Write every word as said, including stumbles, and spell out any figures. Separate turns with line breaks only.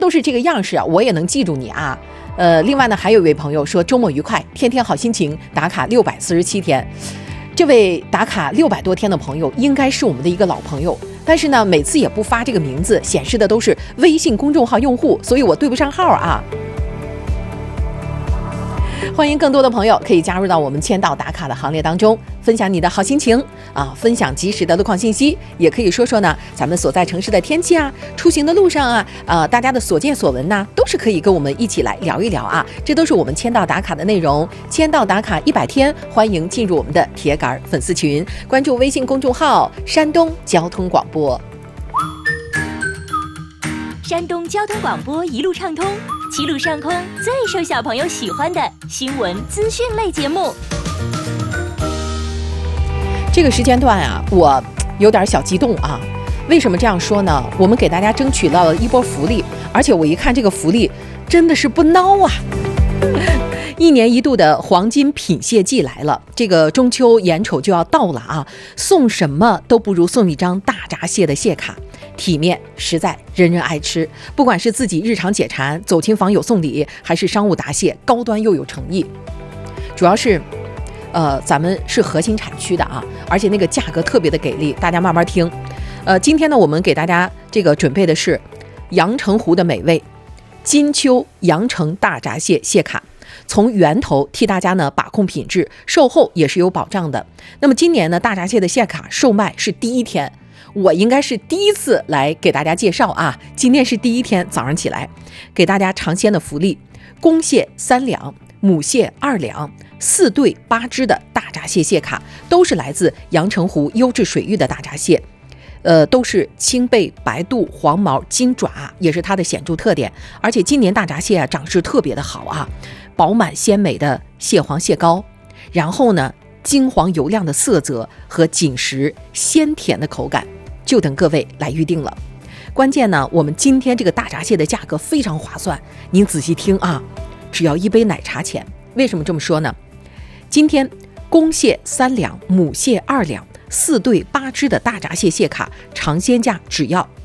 都是这个样式啊，我也能记住你啊。呃，另外呢，还有一位朋友说周末愉快，天天好心情，打卡六百四十七天。这位打卡六百多天的朋友应该是我们的一个老朋友，但是呢，每次也不发这个名字，显示的都是微信公众号用户，所以我对不上号啊。欢迎更多的朋友可以加入到我们签到打卡的行列当中，分享你的好心情啊，分享及时的路况信息，也可以说说呢咱们所在城市的天气啊，出行的路上啊，呃，大家的所见所闻呐、啊，都是可以跟我们一起来聊一聊啊。这都是我们签到打卡的内容。签到打卡一百天，欢迎进入我们的铁杆粉丝群，关注微信公众号山东交通广播。
山东交通广播一路畅通，齐鲁上空最受小朋友喜欢的新闻资讯类节目。
这个时间段啊，我有点小激动啊。为什么这样说呢？我们给大家争取到了一波福利，而且我一看这个福利真的是不孬啊。一年一度的黄金品蟹季来了，这个中秋眼瞅就要到了啊，送什么都不如送一张大闸蟹的蟹卡，体面实在，人人爱吃。不管是自己日常解馋，走亲访友送礼，还是商务答谢，高端又有诚意。主要是呃，咱们是核心产区的啊，而且那个价格特别的给力，大家慢慢听。呃，今天呢，我们给大家这个准备的是阳澄湖的美味金秋阳澄大闸蟹蟹卡，从源头替大家呢把控品质，售后也是有保障的。那么今年呢，大闸蟹的蟹卡售卖是第一天，我应该是第一次来给大家介绍啊，今天是第一天早上起来给大家尝鲜的福利，公蟹三两，母蟹二两，四对八只的大闸蟹蟹卡，都是来自阳澄湖优质水域的大闸蟹。呃，都是青背、白肚、黄毛、金爪，也是它的显著特点。而且今年大闸蟹啊长势特别的好啊，饱满鲜美的蟹黄蟹膏，然后呢金黄油亮的色泽和紧实鲜甜的口感，就等各位来预定了。关键呢，我们今天这个大闸蟹的价格非常划算，您仔细听啊，只要一杯奶茶钱。为什么这么说呢？今天公蟹三两，母蟹二两，四对八只的大闸蟹蟹卡尝鲜价只要